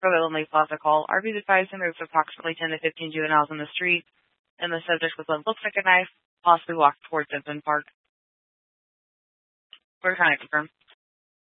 Rhode Island Lake Plaza call. RVs advised him there was approximately 10 to 15 juveniles on the street, and the subject with what looks like a knife possibly walked towards Denton Park. We're trying to confirm.